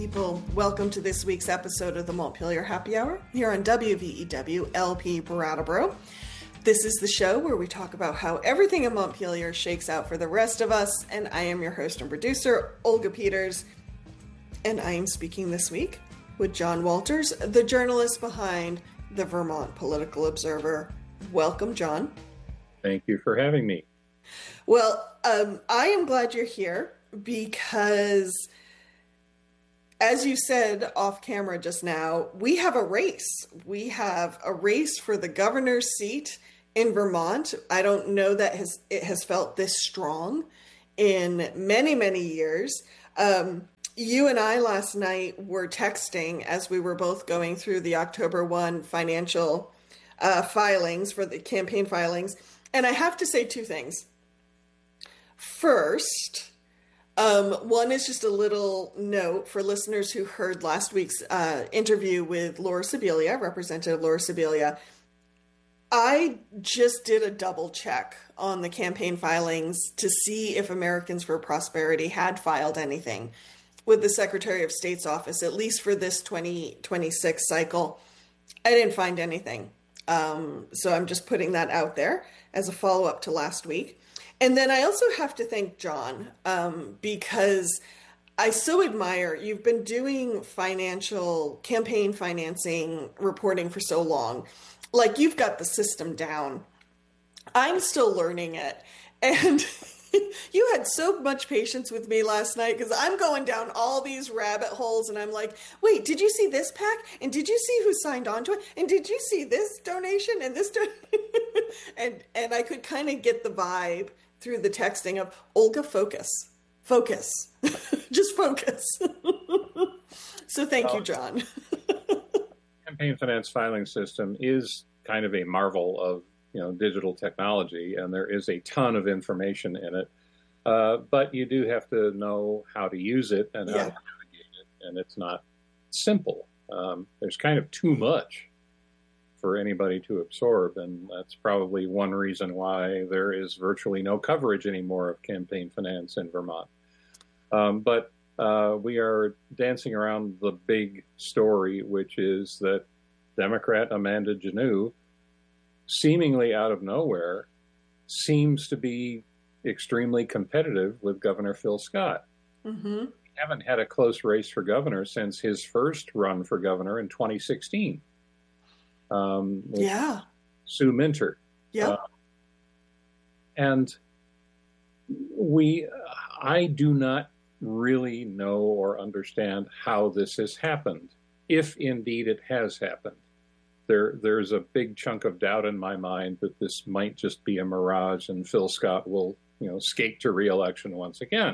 People, welcome to this week's episode of the Montpelier Happy Hour here on WVEW LP Brattleboro. This is the show where we talk about how everything in Montpelier shakes out for the rest of us, and I am your host and producer, Olga Peters, and I am speaking this week with John Walters, the journalist behind the Vermont Political Observer. Welcome, John. Thank you for having me. Well, I am glad you're here because, as you said off camera just now, we have a race. We have a race for the governor's seat in Vermont. I don't know that it has felt this strong in many, many years. You and I last night were texting as we were both going through the October 1 financial filings for the campaign filings. And I have to say two things. First, one is just a little note for listeners who heard last week's interview with Laura Sibilia, Representative Laura Sibilia. I just did a double check on the campaign filings to see if Americans for Prosperity had filed anything with the Secretary of State's office, at least for this 2026 cycle. I didn't find anything. So I'm just putting that out there as a follow-up to last week. And then I also have to thank John because I so admire, you've been doing financial campaign financing reporting for so long. Like, you've got the system down. I'm still learning it. And you had so much patience with me last night because I'm going down all these rabbit holes and I'm like, wait, did you see this PAC? And did you see who signed on to it? And did you see this donation and this and I could kind of get the vibe through the texting of, Olga, focus, just focus. So thank you, John. Campaign finance filing system is kind of a marvel of digital technology, and there is a ton of information in it. But you do have to know how to use it and how to navigate it, and it's not simple. There's kind of too much for anybody to absorb, and that's probably one reason why there is virtually no coverage anymore of campaign finance in Vermont. But we are dancing around the big story, which is that Democrat Amanda Gennou, seemingly out of nowhere, seems to be extremely competitive with Governor Phil Scott. Mm-hmm. We haven't had a close race for governor since his first run for governor in 2016. Sue Minter. Yeah. And I do not really know or understand how this has happened, if indeed it has happened. There's a big chunk of doubt in my mind that this might just be a mirage and Phil Scott will, skate to re-election once again.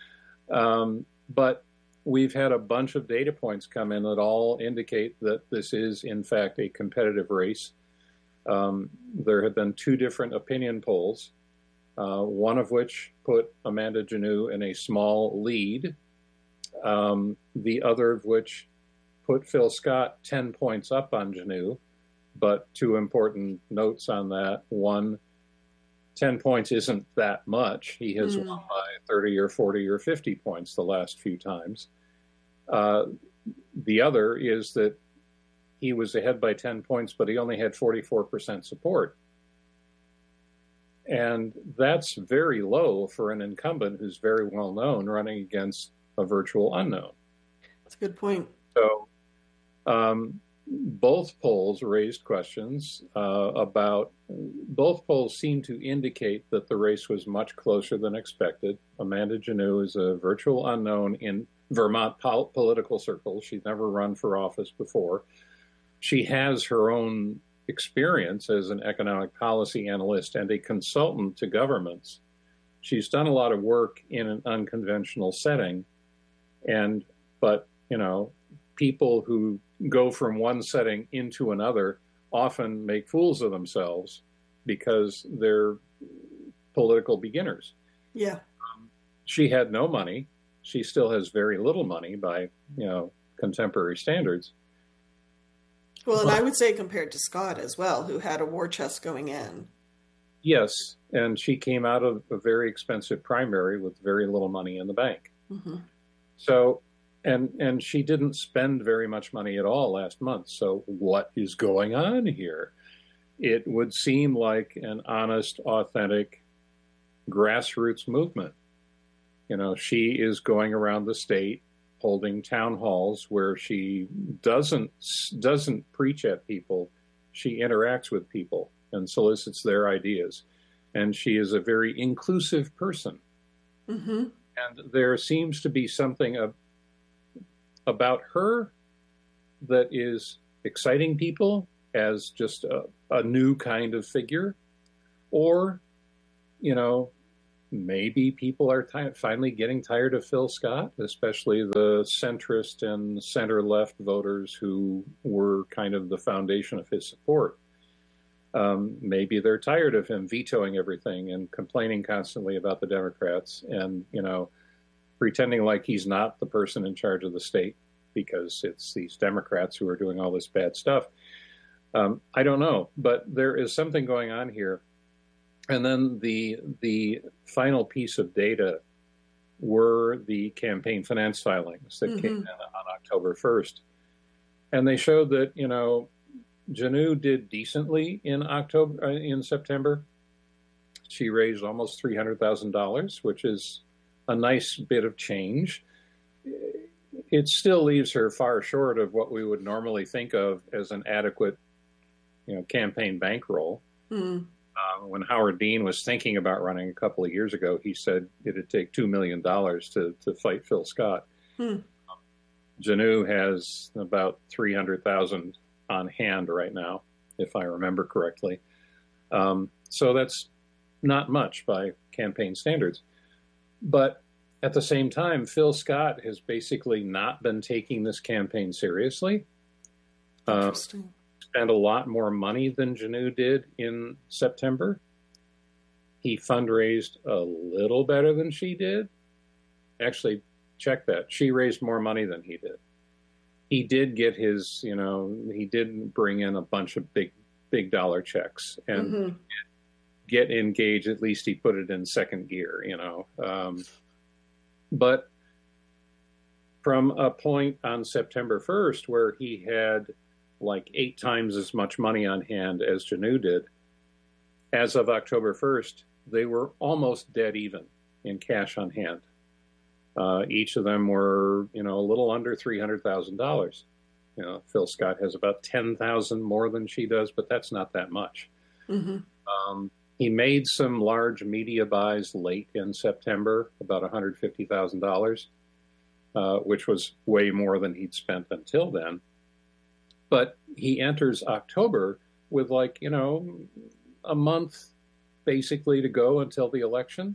But we've had a bunch of data points come in that all indicate that this is, in fact, a competitive race. There have been two different opinion polls, one of which put Amanda Gennou in a small lead, the other of which put Phil Scott 10 points up on Gennou, but two important notes on that. One, 10 points isn't that much. He has won by 30 or 40 or 50 points the last few times. The other is that he was ahead by 10 points, but he only had 44% support. And that's very low for an incumbent who's very well known running against a virtual unknown. That's a good point. So both polls raised questions both polls seem to indicate that the race was much closer than expected. Amanda Gennou is a virtual unknown in Vermont political circles. She's never run for office before. She has her own experience as an economic policy analyst and a consultant to governments. She's done a lot of work in an unconventional setting. But people who go from one setting into another often make fools of themselves because they're political beginners. Yeah. She had no money. She still has very little money by, contemporary standards. Well, and I would say compared to Scott as well, who had a war chest going in. Yes, and she came out of a very expensive primary with very little money in the bank. Mm-hmm. So And she didn't spend very much money at all last month. So what is going on here? It would seem like an honest, authentic grassroots movement. She is going around the state holding town halls where she doesn't preach at people. She interacts with people and solicits their ideas. And she is a very inclusive person. Mm-hmm. And there seems to be something about her that is exciting people as just a new kind of figure. Or, maybe people are finally getting tired of Phil Scott, especially the centrist and center-left voters who were kind of the foundation of his support. Maybe they're tired of him vetoing everything and complaining constantly about the Democrats and, pretending like he's not the person in charge of the state because it's these Democrats who are doing all this bad stuff. I don't know, but there is something going on here. And then the final piece of data were the campaign finance filings that came in on October 1st. And they showed that, Janu did decently in September. She raised almost $300,000, which is a nice bit of change. It still leaves her far short of what we would normally think of as an adequate, campaign bankroll. Mm. When Howard Dean was thinking about running a couple of years ago, he said it'd take $2 million to fight Phil Scott. Mm. Janu has about $300,000 on hand right now, if I remember correctly. So that's not much by campaign standards. But at the same time, Phil Scott has basically not been taking this campaign seriously. Interesting. Spent a lot more money than Janu did in September. He fundraised a little better than she did. Actually, check that. She raised more money than he did. He did get his, he did bring in a bunch of big dollar checks and get engaged. At least he put it in second gear, But from a point on September 1st where he had like 8 times as much money on hand as Janu did, as of October 1st, they were almost dead even in cash on hand. Each of them were, a little under $300,000. Phil Scott has about 10,000 more than she does, but that's not that much. Mm-hmm. He made some large media buys late in September, about $150,000, which was way more than he'd spent until then. But he enters October with a month basically to go until the election.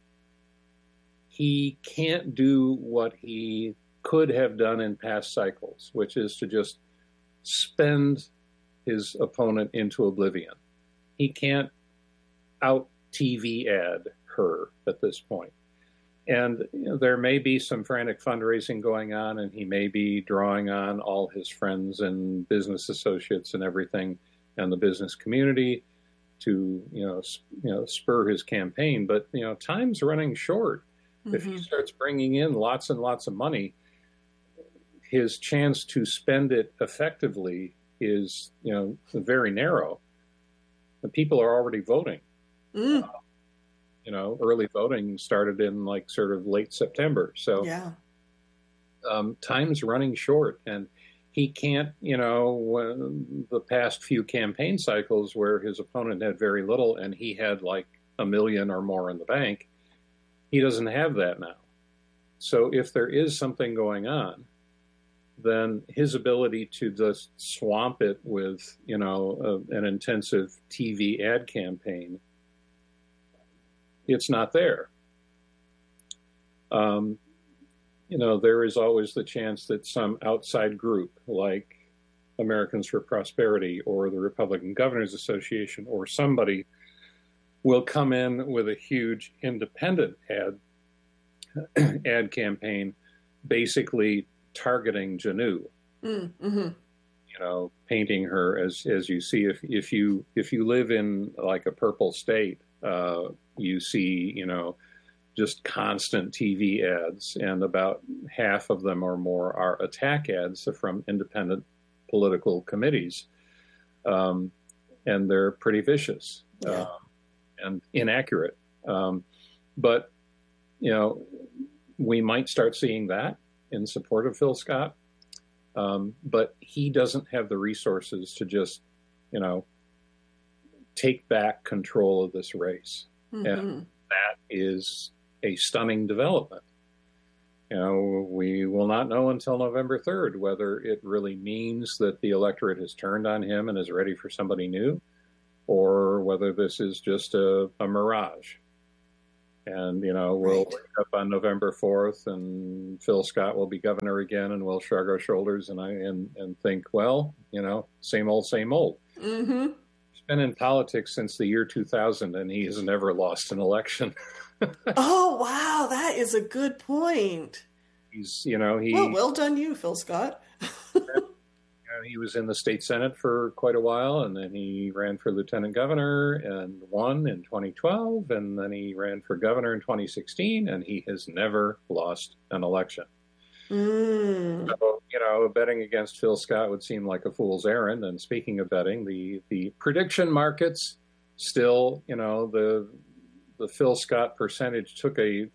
He can't do what he could have done in past cycles, which is to just spend his opponent into oblivion. He can't out TV ad her at this point. And there may be some frantic fundraising going on, and he may be drawing on all his friends and business associates and everything, and the business community to spur his campaign. But time's running short. Mm-hmm. If he starts bringing in lots and lots of money, his chance to spend it effectively is very narrow. The people are already voting. Mm. Early voting started in sort of late September. So yeah. Time's running short, and he can't, when the past few campaign cycles where his opponent had very little and he had like $1 million or more in the bank, he doesn't have that now. So if there is something going on, then his ability to just swamp it with, an intensive TV ad campaign, it's not there. There is always the chance that some outside group like Americans for Prosperity or the Republican Governors Association or somebody will come in with a huge independent ad campaign, basically targeting Janu. Mm-hmm. Painting her as you see if you live in like a purple state, you see just constant TV ads, and about half of them or more are attack ads from independent political committees. And they're pretty vicious and inaccurate. But, we might start seeing that in support of Phil Scott. But he doesn't have the resources to just, take back control of this race. Mm-hmm. And that is a stunning development. We will not know until November 3rd whether it really means that the electorate has turned on him and is ready for somebody new, or whether this is just a mirage. And, we'll wake up on November 4th and Phil Scott will be governor again, and we'll shrug our shoulders and think, well, same old, same old. Mm-hmm. He's been in politics since the year 2000 and he has never lost an election. Oh, wow. That is a good point. He's, well done you, Phil Scott. He was in the state Senate for quite a while, and then he ran for lieutenant governor and won in 2012, and then he ran for governor in 2016, and he has never lost an election. So, betting against Phil Scott would seem like a fool's errand. And speaking of betting, the prediction markets still, the Phil Scott percentage took a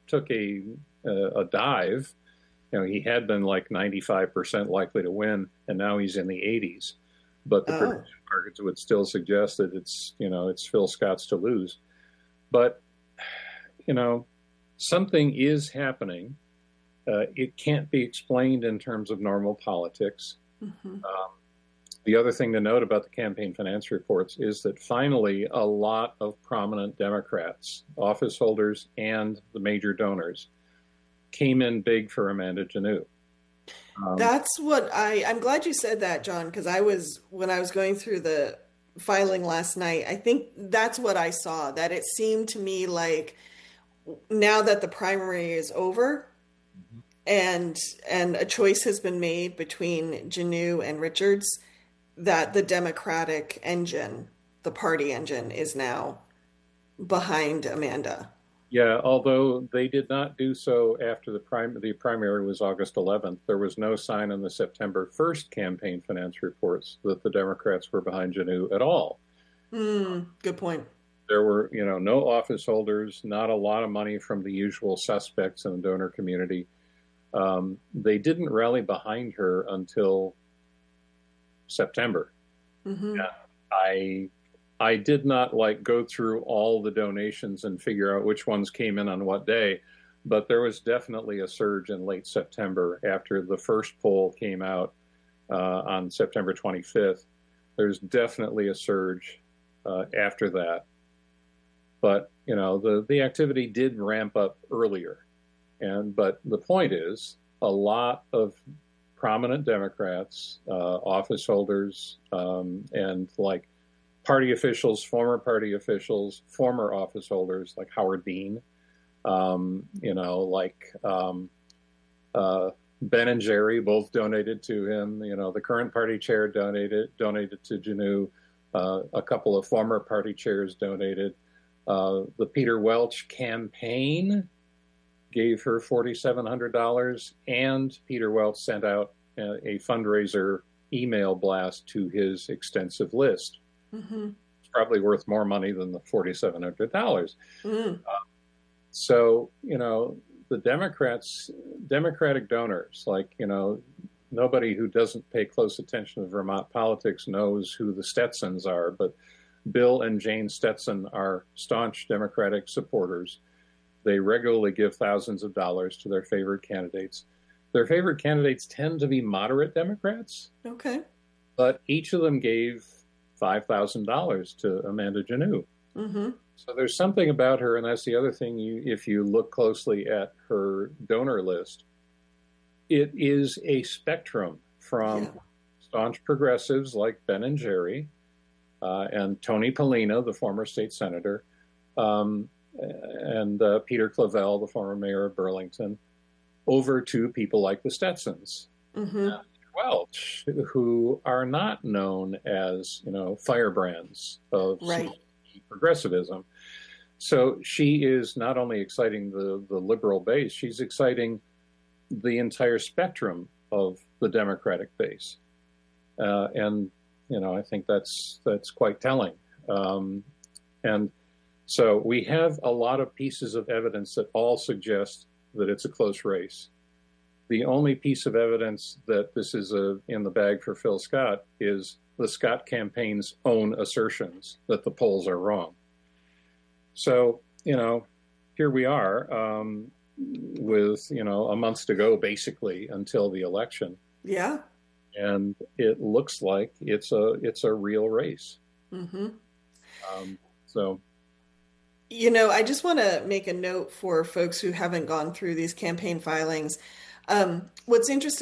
dive. He had been like 95% likely to win, and now he's in the 80s. But the prediction markets would still suggest that it's Phil Scott's to lose. But, something is happening. It can't be explained in terms of normal politics. Mm-hmm. The other thing to note about the campaign finance reports is that finally a lot of prominent Democrats, office holders, and the major donors came in big for Amanda Janot. That's what I'm glad you said that, John, because when I was going through the filing last night, I think that's what I saw, that it seemed to me like now that the primary is over, mm-hmm. and a choice has been made between Janot and Richards, that the Democratic engine, the party engine, is now behind Amanda. Yeah, although they did not do so after the primary was August 11th, there was no sign in the September 1st campaign finance reports that the Democrats were behind Janot at all. Good point. There were, no office holders, not a lot of money from the usual suspects in the donor community. They didn't rally behind her until September. Mm-hmm. Yeah, I did not go through all the donations and figure out which ones came in on what day, but there was definitely a surge in late September after the first poll came out on September 25th. There's definitely a surge after that. But, the activity did ramp up earlier. But the point is, a lot of prominent Democrats, office holders, and party officials, former party officials, former office holders like Howard Dean, Ben and Jerry both donated to him. The current party chair donated to Janot. A couple of former party chairs donated. The Peter Welch campaign gave her $4,700, and Peter Welch sent out a fundraiser email blast to his extensive list. Mm-hmm. It's probably worth more money than the $4,700. So, the Democratic donors, nobody who doesn't pay close attention to Vermont politics knows who the Stetsons are, but Bill and Jane Stetson are staunch Democratic supporters. They regularly give thousands of dollars to their favorite candidates. Their favorite candidates tend to be moderate Democrats. Okay. But each of them gave $5,000 to Amanda Janot. Mm-hmm. So there's something about her, and that's the other thing. If you look closely at her donor list, it is a spectrum from staunch progressives like Ben and Jerry, and Tony Polina, the former state senator, and Peter Clavelle, the former mayor of Burlington, over to people like the Stetsons. Mm-hmm. Welch, who are not known as, firebrands of progressivism. So she is not only exciting the liberal base, she's exciting the entire spectrum of the Democratic base. And, I think that's quite telling. And so we have a lot of pieces of evidence that all suggest that it's a close race. The only piece of evidence that this is in the bag for Phil Scott is the Scott campaign's own assertions that the polls are wrong. So, here we are with, a month to go basically until the election. Yeah. And it looks like it's a real race. Mm-hmm. So. I just want to make a note for folks who haven't gone through these campaign filings. What's interesting